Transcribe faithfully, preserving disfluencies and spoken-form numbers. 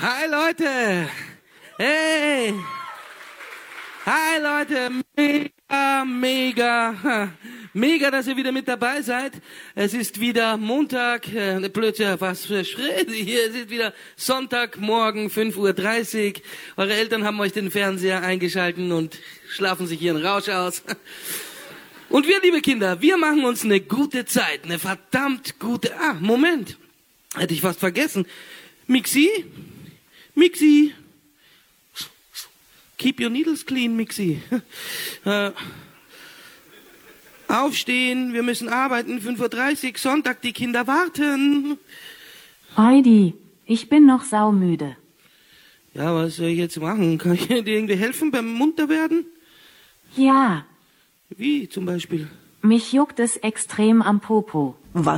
Hi Leute! Hey! Hi Leute! Mega, mega, mega, dass ihr wieder mit dabei seid. Es ist wieder Montag, äh, Blödsinn, was für Schritt hier. Es ist wieder Sonntagmorgen, fünf Uhr dreißig. Eure Eltern haben euch den Fernseher eingeschalten und schlafen sich ihren Rausch aus. Und wir, liebe Kinder, wir machen uns eine gute Zeit, eine verdammt gute... Ah, Moment, hätte ich fast vergessen. Mixi? Mixi? Keep your needles clean, Mixi. Äh, aufstehen, wir müssen arbeiten, fünf Uhr dreißig, Sonntag, die Kinder warten. Heidi, ich bin noch saumüde. Ja, was soll ich jetzt machen? Kann ich dir irgendwie helfen beim munter werden? Ja. Wie zum Beispiel? Mich juckt es extrem am Popo.